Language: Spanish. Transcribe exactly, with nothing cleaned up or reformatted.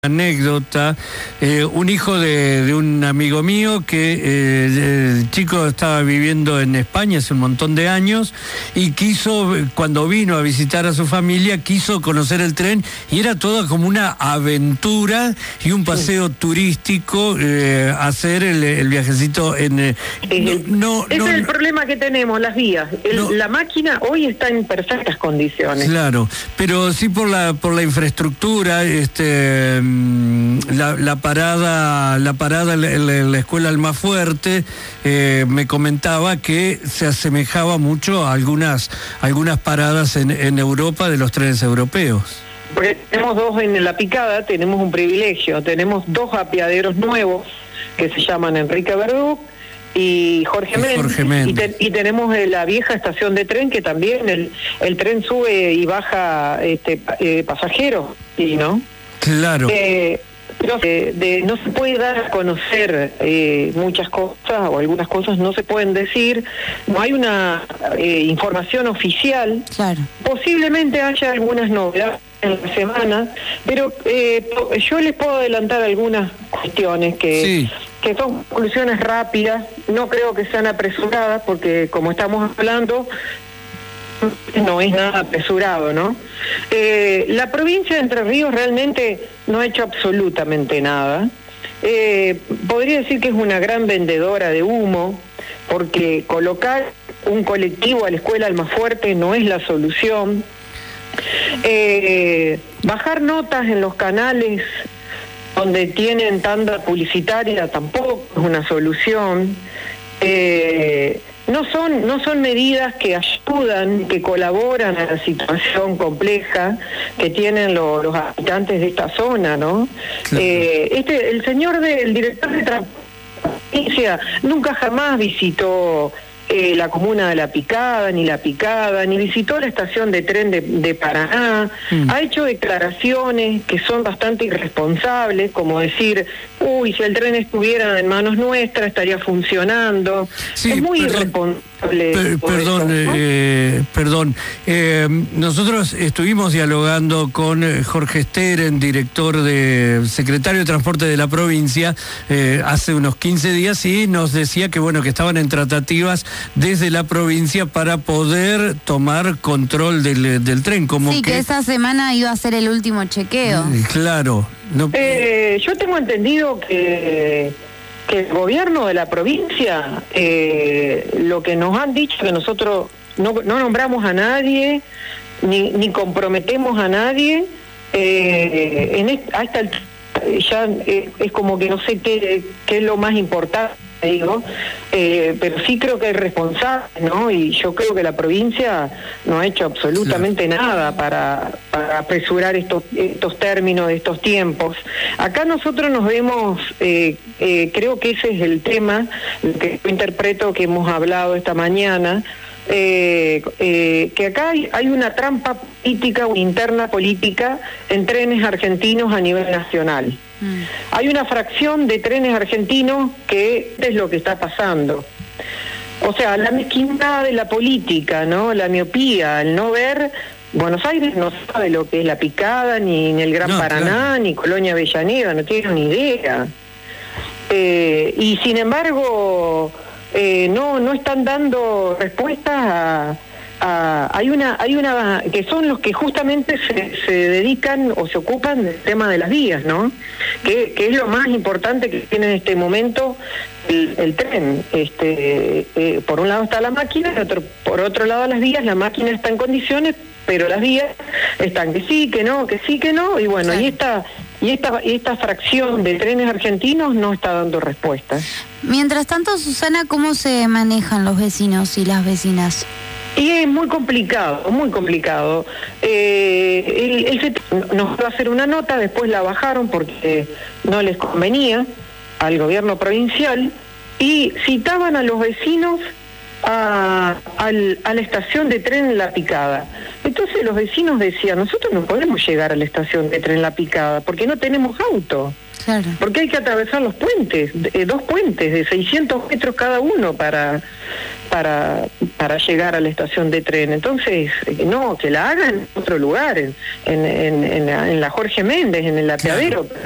Anécdota, eh, un hijo de, de un amigo mío que eh, el chico estaba viviendo en España hace un montón de años y quiso, cuando vino a visitar a su familia, quiso conocer el tren y era toda como una aventura y un paseo sí. turístico, eh, hacer el, el viajecito en... Eh, eh, no, ese no, es el no, problema que tenemos, las vías. El, no, la máquina hoy está en perfectas condiciones. Claro, pero sí por la, por la infraestructura, este... La, la parada la parada en la, en la escuela Almafuerte eh, me comentaba que se asemejaba mucho a algunas algunas paradas en, en Europa de los trenes europeos. Porque tenemos dos en la picada, tenemos un privilegio, tenemos dos apiaderos nuevos que se llaman Enrique Verdú y Jorge Méndez, y, te, y tenemos la vieja estación de tren que también el, el tren sube y baja este, eh, pasajeros, ¿sí, no? Claro. Eh, pero de, de, no se puede dar a conocer eh, muchas cosas, o algunas cosas no se pueden decir, no hay una eh, información oficial. Claro. Posiblemente haya algunas novedades en la semana, pero eh, yo les puedo adelantar algunas cuestiones que, sí. que son conclusiones rápidas, no creo que sean apresuradas, porque como estamos hablando, no es nada apresurado, ¿no? Eh, la provincia de Entre Ríos realmente no ha hecho absolutamente nada. Eh, podría decir que es una gran vendedora de humo, porque colocar un colectivo a la escuela Almafuerte no es la solución. Eh, bajar notas en los canales donde tienen tanda publicitaria tampoco es una solución. Eh, No son, no son medidas que ayudan, que colaboran a la situación compleja que tienen lo, los habitantes de esta zona, ¿no? Claro. Eh, este, el señor del director de transporte nunca jamás visitó eh, la comuna de La Picada, ni La Picada, ni visitó la estación de tren de, de Paraná. Mm. Ha hecho declaraciones que son bastante irresponsables, como decir, uy, si el tren estuviera en manos nuestras estaría funcionando. Sí, es muy perdón, irresponsable. Per, perdón, eso, ¿no? eh, perdón. Eh, nosotros estuvimos dialogando con Jorge Steren, director de secretario de Transporte de la provincia, eh, hace unos quince días y nos decía que bueno que estaban en tratativas desde la provincia para poder tomar control del, del tren. Como sí, que, que esa semana iba a ser el último chequeo. Claro. No... Eh, yo tengo entendido que... que el gobierno de la provincia, eh, lo que nos han dicho, que nosotros no, no nombramos a nadie, ni, ni comprometemos a nadie, eh, en este, a esta altura ya eh, es como que no sé qué, qué es lo más importante, digo, eh, pero sí creo que es responsable, ¿no? Y yo creo que la provincia no ha hecho absolutamente claro. nada para, para apresurar estos, estos términos, estos tiempos. Acá nosotros nos vemos, eh, eh, creo que ese es el tema, que yo interpreto que hemos hablado esta mañana, eh, eh, que acá hay, hay una trampa política, una interna política en trenes argentinos a nivel nacional. Mm. Hay una fracción de trenes argentinos que es lo que está pasando. O sea, la mezquindad de la política, ¿no? La miopía, el no ver... Buenos Aires no sabe lo que es La Picada, ni, ni el Gran no, Paraná, claro. ni Colonia Avellaneda, no tiene ni idea. Eh, y sin embargo, eh, no, no están dando respuestas a... Uh, hay una hay una que son los que justamente se, se dedican o se ocupan del tema de las vías, ¿no? Que, que es lo más importante que tiene en este momento el, el tren. Este, eh, por un lado está la máquina, y otro, por otro lado las vías. La máquina está en condiciones, pero las vías están que sí, que no, que sí, que no. Y bueno, sí. y esta y esta y esta fracción de trenes argentinos no está dando respuesta. Mientras tanto, Susana, ¿cómo se manejan los vecinos y las vecinas? Y es muy complicado, muy complicado. Eh, el, el C T nos va a hacer una nota, después la bajaron porque no les convenía al gobierno provincial y citaban a los vecinos a, a, a la estación de tren La Picada. Entonces los vecinos decían, nosotros no podemos llegar a la estación de tren La Picada porque no tenemos auto. Claro. Porque hay que atravesar los puentes, eh, dos puentes de seiscientos metros cada uno para, para, para llegar a la estación de tren. Entonces, eh, no, que la hagan en otro lugar, en, en, en, en, la, en la Jorge Méndez, en el apeadero. Claro.